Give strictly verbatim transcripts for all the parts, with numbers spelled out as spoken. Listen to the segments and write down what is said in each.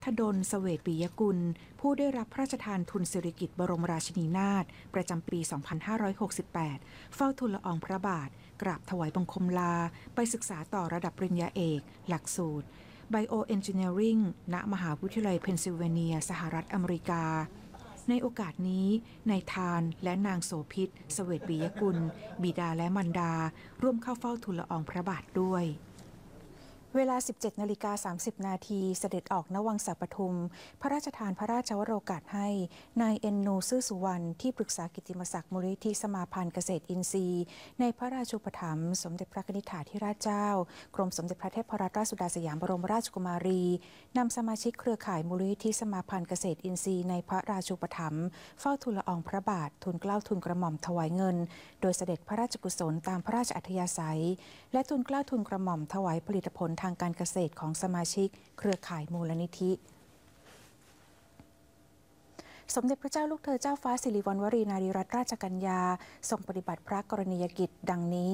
ธดลเสวตปิยกุลผู้ได้รับพระราชทานทุนสิริกิติ์บรมราชินีนาถประจำปี สองพันห้าร้อยหกสิบแปด เฝ้าทูลละอองพระบาทกราบถวายบังคมลาไปศึกษาต่อระดับปริญญาเอกหลักสูตร Bioengineering ณ มหาวิทยาลัยเพนซิลเวเนียสหรัฐอเมริกาในโอกาสนี้นายทานและนางโสภิตเสวตปิยกุลบิดาและมารดาร่วมเข้าเฝ้าทูลละอองพระบาทด้วยเวลา สิบเจ็ดนาฬิกาสามสิบนาทีเสด็จออกณวังสัปทุมพระราชทานพระราชวโรกาสให้นายเอ็นนูซื่อสุวรรณที่ปรึกษากิตติมศักดิ์มูลนิธิสมาพันธ์เกษตรอินทรีย์ในพระราชูปถัมภ์สมเด็จพระนิธิถาธิราชเจ้ากรมสมเด็จพระเทพรัตนราชสุดาสยามบรมราชกุมารีนำสมาชิกเครือข่ายมูลนิธิสมาพันธ์เกษตรอินทรีย์ในพระราชูปถัมภ์เฝ้าทูลละอองพระบาททูลเกล้าทูลกระหม่อมถวายเงินโดยเสด็จพระราชกุศลตามพระราชอัธยาศัยและทูลเกล้าทูลกระหม่อมถวายผลิตผลทางการเกษตรของสมาชิกเครือข่ายมูลนิธิสมเด็จพระเจ้าลูกเธอเจ้าฟ้าสิริวัณวรีนารีรัตนราชกัญญาทรงปฏิบัติพระกรณียกิจดังนี้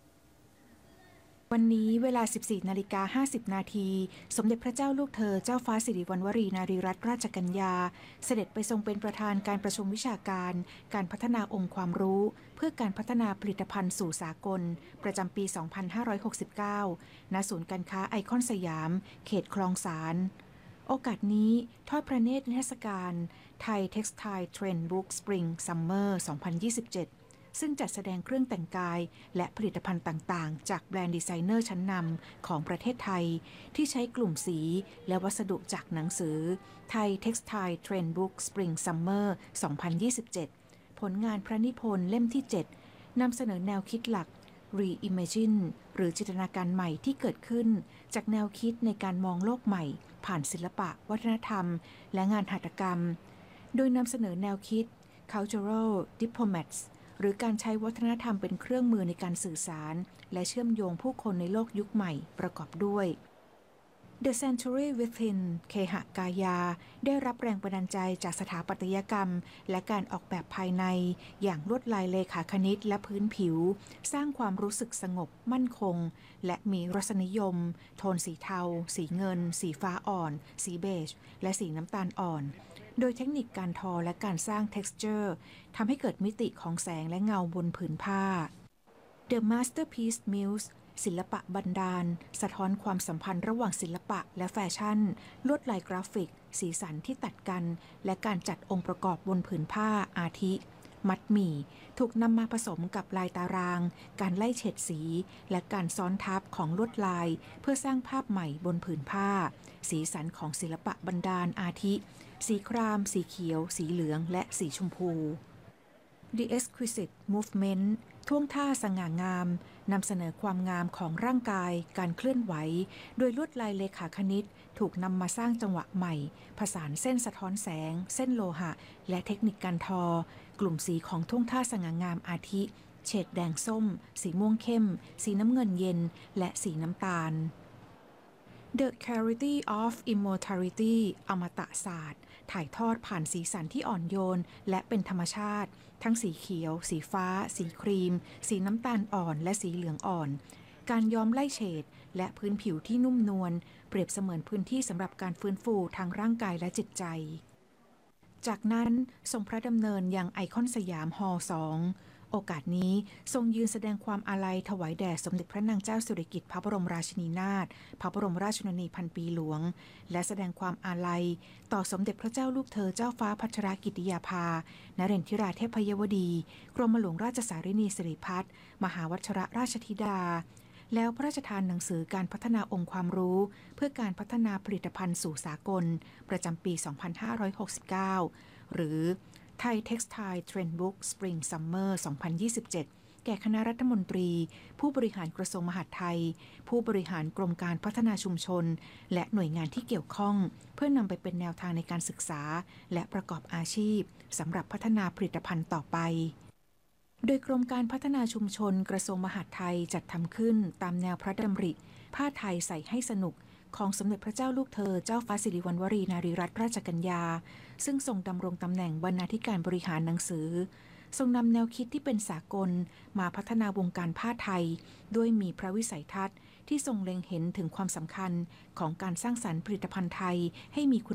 วันนี้เวลา สิบสี่นาฬิกาห้าสิบนาทีสมเด็จพระเจ้าลูกเธอเจ้าฟ้าสิริวัณวรีนารีรัตนราชกัญญาเสด็จไปทรงเป็นประธานการประชุมวิชาการการพัฒนาองค์ความรู้เพื่อการพัฒนาผลิตภัณฑ์สู่สากลประจำปี สองพันห้าร้อยหกสิบเก้า ณ ศูนย์การค้าไอคอนสยามเขตคลองสานโอกาสนี้ทอดพระเนตรนิทรรศการไทย Textile Trend Book Spring Summer สองพันยี่สิบเจ็ดซึ่งจัดแสดงเครื่องแต่งกายและผลิตภัณฑ์ต่างๆจากแบรนด์ดีไซเนอร์ชั้นนำของประเทศไทยที่ใช้กลุ่มสีและวัสดุจากหนังสือไทย Textile Trend Book Spring Summer สองพันยี่สิบเจ็ด ผลงานพระนิพนธ์เล่มที่ เจ็ด นำเสนอแนวคิดหลัก Reimagine หรือจินตนาการใหม่ที่เกิดขึ้นจากแนวคิดในการมองโลกใหม่ผ่านศิลปะวัฒนธรรมและงานหัตถกรรมโดยนำเสนอแนวคิด Cultural Diplomatsหรือการใช้วัฒนธรรมเป็นเครื่องมือในการสื่อสารและเชื่อมโยงผู้คนในโลกยุคใหม่ประกอบด้วย The Century Within เคหะกายาได้รับแรงบันดาลใจจากสถาปัตยกรรมและการออกแบบภายในอย่างลวดลายเลขาคณิตและพื้นผิวสร้างความรู้สึกสงบมั่นคงและมีรสนิยมโทนสีเทาสีเงินสีฟ้าอ่อนสีเบจและสีน้ำตาลอ่อนโดยเทคนิคการทอและการสร้าง texture ทำให้เกิดมิติของแสงและเงาบนผืนผ้า The Masterpiece Muse ศิลปะบันดาลสะท้อนความสัมพันธ์ระหว่างศิลปะและแฟชั่นลวดลายกราฟิกสีสันที่ตัดกันและการจัดองค์ประกอบบนผืนผ้าอาทิ มัดหมี่ถูกนำมาผสมกับลายตารางการไล่เฉดสีและการซ้อนทับของลวดลายเพื่อสร้างภาพใหม่บนผืนผ้าสีสันของศิลปะบันดาลอาทิสีครามสีเขียวสีเหลืองและสีชมพู The Exquisite Movement ท่วงท่าสง่างามนำเสนอความงามของร่างกายการเคลื่อนไหวโดยลวดลายเลขาคณิตถูกนำมาสร้างจังหวะใหม่ผสานเส้นสะท้อนแสงเส้นโลหะและเทคนิคการทอกลุ่มสีของท่วงท่าสง่างามอาทิเฉดแดงส้มสีม่วงเข้มสีน้ำเงินเย็นและสีน้ำตาล The Clarity of Immortality อมตะศาสตร์ถ่ายทอดผ่านสีสันที่อ่อนโยนและเป็นธรรมชาติทั้งสีเขียวสีฟ้าสีครีมสีน้ำตาลอ่อนและสีเหลืองอ่อนการย้อมไล่เฉดและพื้นผิวที่นุ่มนวลเปรียบเสมือนพื้นที่สำหรับการฟื้นฟูทางร่างกายและจิตใจจากนั้นทรงพระดำเนินยังไอคอนสยามฮอลล์สองโอกาสนี้ทรงยืนแสดงความอาลัยถวายแด่สมเด็จพระนางเจ้าสิริกิติ์พระบรมราชินีนาถพระบรมราชชนนีพันปีหลวงและแสดงความอาลัยต่อสมเด็จพระเจ้าลูกเธอเจ้าฟ้าพัชรกิติยาภานเรนทิราเทพยวดีกรมหลวงราชสารินีสิริพัฒน์มหาวัชรราชธิดาแล้วพระราชทานหนังสือการพัฒนาองค์ความรู้เพื่อการพัฒนาผลิตภัณฑ์สู่สากลประจำปี สองพันห้าร้อยหกสิบเก้า หรือไทย Textile Trend Book Spring Summer สองพันยี่สิบเจ็ด แก่คณะรัฐมนตรีผู้บริหารกระทรวงมหาดไทยผู้บริหารกรมการพัฒนาชุมชนและหน่วยงานที่เกี่ยวข้องเพื่อนำไปเป็นแนวทางในการศึกษาและประกอบอาชีพสำหรับพัฒนาผลิตภัณฑ์ต่อไปโดยกรมการพัฒนาชุมชนกระทรวงมหาดไทยจัดทำขึ้นตามแนวพระดำริผ้าไทยใส่ให้สนุกของสมเด็จพระเจ้าลูกเธอเจ้าฟ้าสิริวัณวรีนารีรัตนราชกัญญาซึ่งทรงดำรงตำแหน่งบรรณาธิการบริหารหนังสือทรงนำแนวคิดที่เป็นสากลมาพัฒนาวงการผ้าไทยด้วยมีพระวิสัยทัศน์ที่ทรงเล็งเห็นถึงความสำคัญของการสร้างสรรค์ผลิตภัณฑ์ไทยให้มีคุณ